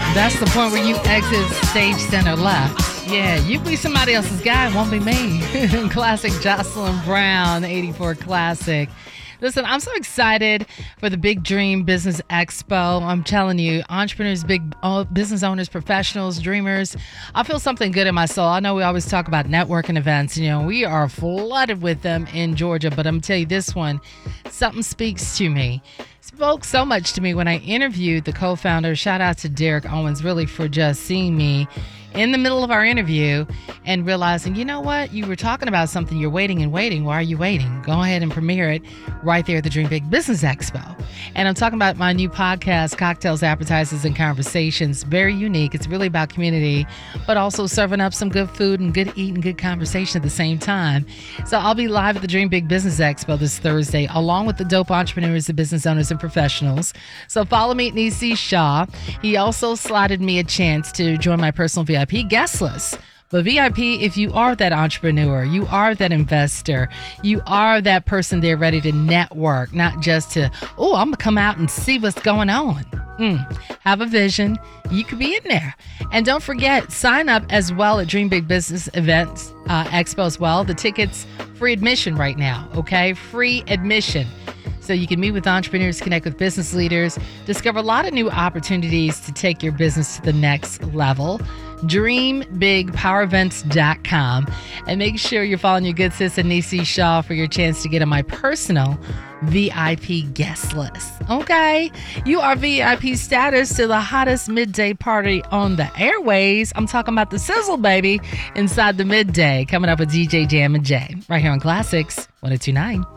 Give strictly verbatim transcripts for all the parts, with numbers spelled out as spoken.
That's the point where you exit stage center left. Yeah, you be somebody else's guy, it won't be me. Classic Jocelyn Brown, eighty-four Classic. Listen, I'm so excited for the Big Dream Business Expo. I'm telling you, entrepreneurs, big uh, business owners, professionals, dreamers, I feel something good in my soul. I know we always talk about networking events. You know, we are flooded with them in Georgia, but I'm going to tell you this one, something speaks to me. Spoke so much to me when I interviewed the co-founder. Shout out to Derek Owens, really, for just seeing me in the middle of our interview and realizing, you know what, you were talking about something, you're waiting and waiting. Why are you waiting? Go ahead and premiere it right there at the Dream Big Business Expo. And I'm talking about my new podcast, Cocktails, Appetizers, and Conversations. Very unique. It's really about community, but also serving up some good food and good eating, good conversation at the same time. So I'll be live at the Dream Big Business Expo this Thursday, along with the dope entrepreneurs, the business owners, and professionals. So follow me at Nisi Shaw. He also slotted me a chance to join my personal V I P guest list. But V I P, if you are that entrepreneur, you are that investor, you are that person there ready to network, not just to, oh, I'm going to come out and see what's going on. Mm, have a vision. You could be in there. And don't forget, sign up as well at Dream Big Business Events uh, Expo as well. The tickets, free admission right now, okay? Free admission. So you can meet with entrepreneurs, connect with business leaders, discover a lot of new opportunities to take your business to the next level. dream big power events dot com. And make sure you're following your good sis Anisi Shaw for your chance to get on my personal V I P guest list. Okay? You are V I P status to the hottest midday party on the airways. I'm talking about the sizzle, baby, inside the midday. Coming up with D J Jam and Jay right here on Classics one oh two point nine.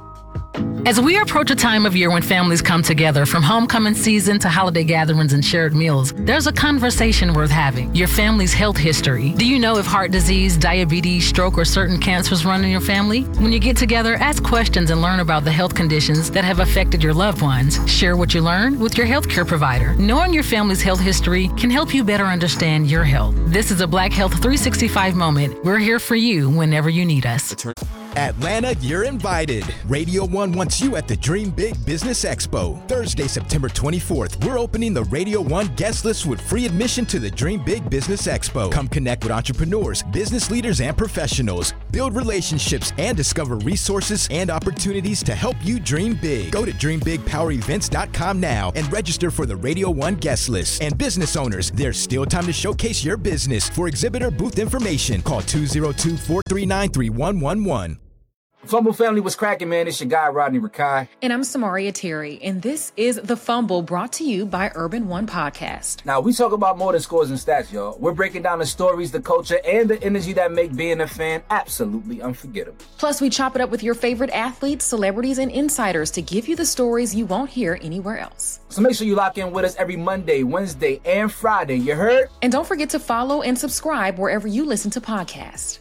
As we approach a time of year when families come together, from homecoming season to holiday gatherings and shared meals, there's a conversation worth having. Your family's health history. Do you know if heart disease, diabetes, stroke, or certain cancers run in your family? When you get together, ask questions and learn about the health conditions that have affected your loved ones. Share what you learned with your healthcare provider. Knowing your family's health history can help you better understand your health. This is a Black Health three sixty-five moment. We're here for you whenever you need us. Atlanta, you're invited. Radio One wants you at the Dream Big Business Expo. Thursday, September twenty-fourth, we're opening the Radio One guest list with free admission to the Dream Big Business Expo. Come connect with entrepreneurs, business leaders, and professionals. Build relationships and discover resources and opportunities to help you dream big. Go to dream big power events dot com now and register for the Radio One guest list. And business owners, there's still time to showcase your business. For exhibitor booth information, call two oh two, four three nine, three one one one. Fumble family, was cracking, man? It's your guy, Rodney Rakai. And I'm Samaria Terry, and this is The Fumble, brought to you by Urban One Podcast. Now, we talk about more than scores and stats, y'all. We're breaking down the stories, the culture, and the energy that make being a fan absolutely unforgettable. Plus, we chop it up with your favorite athletes, celebrities, and insiders to give you the stories you won't hear anywhere else. So make sure you lock in with us every Monday, Wednesday, and Friday. You heard? And don't forget to follow and subscribe wherever you listen to podcasts.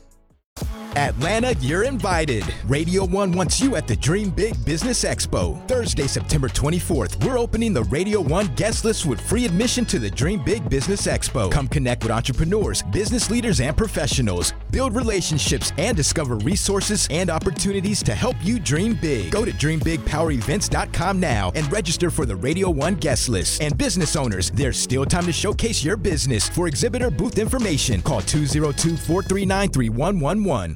Atlanta, you're invited. Radio One wants you at the Dream Big Business Expo. Thursday, September twenty-fourth, we're opening the Radio One guest list with free admission to the Dream Big Business Expo. Come connect with entrepreneurs, business leaders, and professionals. Build relationships and discover resources and opportunities to help you dream big. Go to dream big power events dot com now and register for the Radio One guest list. And business owners, there's still time to showcase your business. For exhibitor booth information, call two oh two, four three nine, three one one one.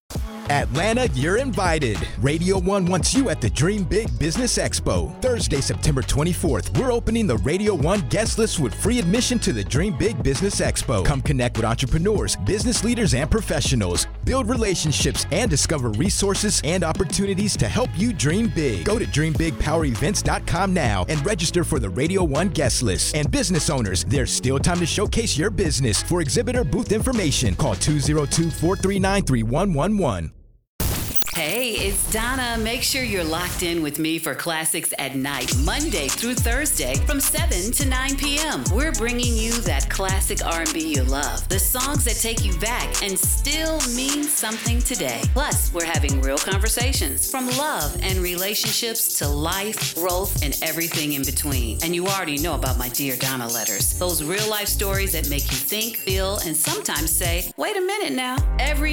Atlanta, you're invited. Radio One wants you at the Dream Big Business Expo. Thursday, September twenty-fourth, we're opening the Radio One guest list with free admission to the Dream Big Business Expo. Come connect with entrepreneurs, business leaders, and professionals. Build relationships and discover resources and opportunities to help you dream big. Go to dream big power events dot com now and register for the Radio One guest list. And business owners, there's still time to showcase your business. For exhibitor booth information, call two oh two, four three nine, three one one one. Hey, it's Donna. Make sure you're locked in with me for Classics at Night, Monday through Thursday from seven to nine p.m. We're bringing you that classic R and B you love, the songs that take you back and still mean something today. Plus, we're having real conversations from love and relationships to life, growth, and everything in between. And you already know about my Dear Donna letters, those real life stories that make you think, feel, and sometimes say, wait a minute now. Every